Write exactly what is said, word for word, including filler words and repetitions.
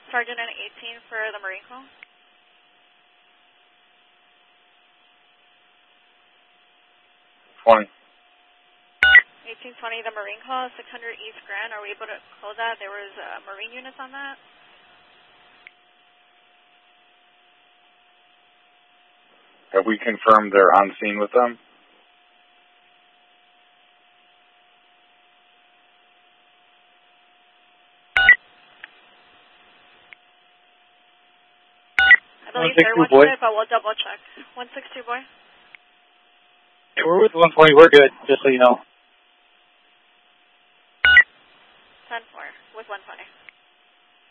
Sergeant and eighteen for the Marine call. twenty. eighteen twenty, the Marine call, six hundred East Grand. Are we able to close that? There was uh, Marine units on that. Have we confirmed they're on scene with them? I believe they're one twenty, but we'll double check. one six two, boy. Yeah, we're with one twenty. We're good, just so you know. ten four with one twenty.